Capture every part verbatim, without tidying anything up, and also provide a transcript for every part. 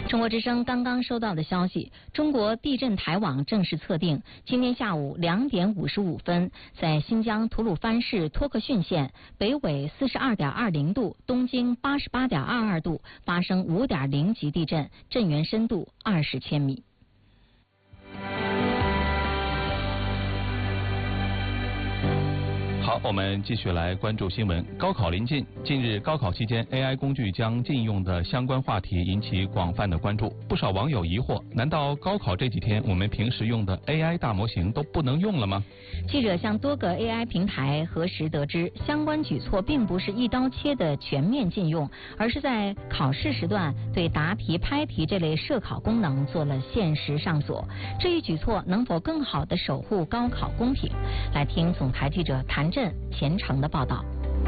中国之声刚刚收到的消息，中国地震台网正式测定，今天下午两点五十五分，在新疆吐鲁番市托克逊县北纬四十二点二零度、东经八十八点二二度发生五点零级地震，震源深度二十千米。 好，我们继续来关注新闻。高考临近，近日高考期间 A I 工具将禁用的相关话题引起广泛的关注。不少网友疑惑，难道高考这几天我们平时用的 A I 大模型都不能用了吗？ 记者向多个 A I 平台核实得知，相关举措并不是一刀切的全面禁用，而是在考试时段对答题、拍题这类设考功能做了限时上锁。这一举措能否更好地守护高考公平？来听总台记者谭震、虔诚的报道。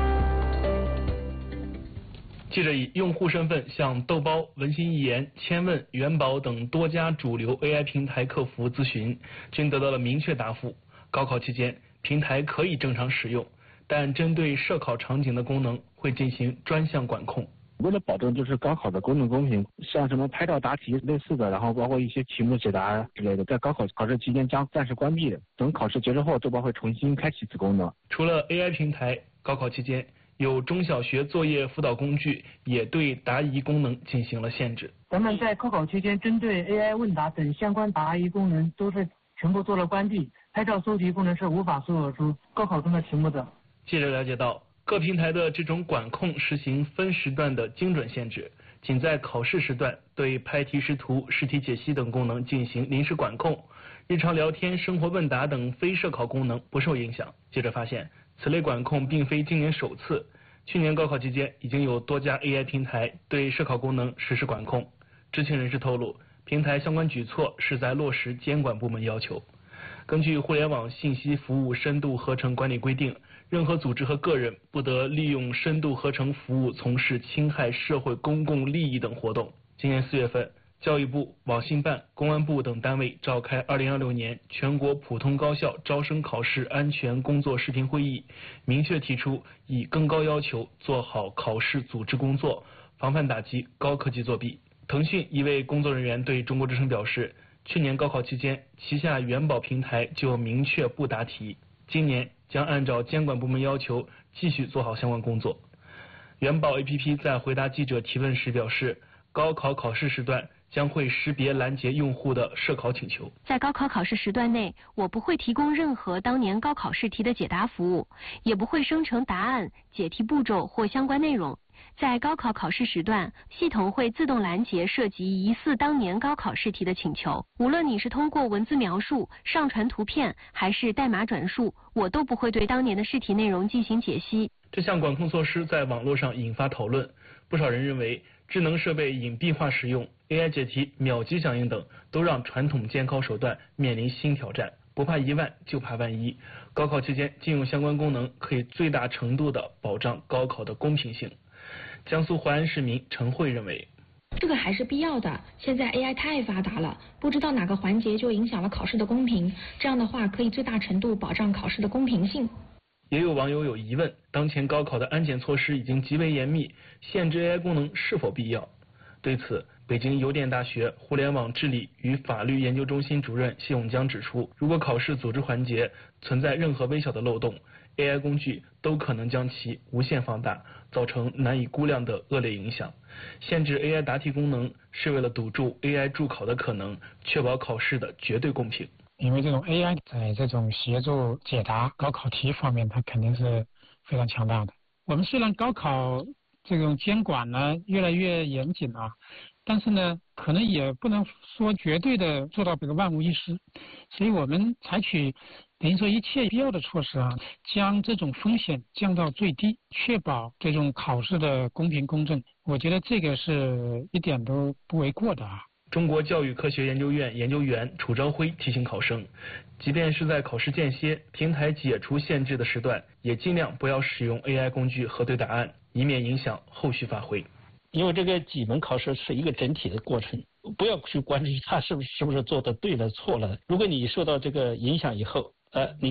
记者以用户身份向豆包、文心一言、千问、元宝等多家主流 A I 平台客服咨询，均得到了明确答复。高考期间，平台可以正常使用，但针对设考场景的功能会进行专项管控。 为了保证就是高考的公正公平，像什么拍照答题类似的，然后包括一些题目解答之类的，在高考考试期间将暂时关闭。等考试结束后，豆包会重新开启此功能。 除了 A I 平台，高考期间有中小学作业辅导工具也对答疑功能进行了限制。 咱们在高考期间针对 A I 问答等相关答疑功能都是全部做了关闭，拍照搜题功能是无法搜索出高考中的题目的。 记者了解到，各平台的这种管控实行分时段的精准限制，仅在考试时段对拍题识图、试题解析等功能进行临时管控，日常聊天、生活问答等非设考功能不受影响。记者发现，此类管控并非今年首次，去年高考期间已经有多家 A I 平台对设考功能实施管控。知情人士透露，平台相关举措是在落实监管部门要求。根据互联网信息服务深度合成管理规定，任何组织和个人不得利用深度合成服务从事侵害社会公共利益等活动。今年四月份，教育部、网信办、公安部等单位召开二零二六年全国普通高校招生考试安全工作视频会议，明确提出以更高要求做好考试组织工作，防范打击高科技作弊。腾讯一位工作人员对中国之声表示，去年高考期间，旗下元宝平台就明确不答题，今年将按照监管部门要求继续做好相关工作。元宝 A P P 在回答记者提问时表示，高考考试时段将会识别拦截用户的设考请求。 在高考考试时段内，我不会提供任何当年高考试题的解答服务，也不会生成答案、解题步骤或相关内容。在高考考试时段，系统会自动拦截涉及疑似当年高考试题的请求。无论你是通过文字描述、上传图片，还是代码转述，我都不会对当年的试题内容进行解析。 这项管控措施在网络上引发讨论，不少人认为智能设备隐蔽化使用、A I 解题秒级响应等，都让传统监考手段面临新挑战。不怕一万，就怕万一。高考期间禁用相关功能，可以最大程度地保障高考的公平性。江苏淮安市民陈慧认为， 这个还是必要的。现在 A I 太发达了，不知道哪个环节就影响了考试的公平。这样的话，可以最大程度保障考试的公平性。 也有网友有疑问，当前高考的安检措施已经极为严密，限制 A I 功能是否必要？对此，北京邮电大学互联网治理与法律研究中心主任谢永江指出，如果考试组织环节存在任何微小的漏洞， A I 工具都可能将其无限放大，造成难以估量的恶劣影响。限制 A I 答题功能是为了堵住 A I 助考的可能，确保考试的绝对公平。 因为这种 A I 在这种协助解答高考题方面，它肯定是非常强大的。我们虽然高考这种监管呢越来越严谨啊，但是呢可能也不能说绝对的做到这个万无一失，所以我们采取等于说一切必要的措施啊，将这种风险降到最低，确保这种考试的公平公正，我觉得这个是一点都不为过的啊。 中国教育科学研究院研究员楚朝晖提醒考生，即便是在考试间歇、平台解除限制的时段，也尽量不要使用 A I 工具核对答案，以免影响后续发挥。 因为这个几门考试是一个整体的过程，不要去关注它是不是是不是做的对了错了。如果你受到这个影响以后，呃，你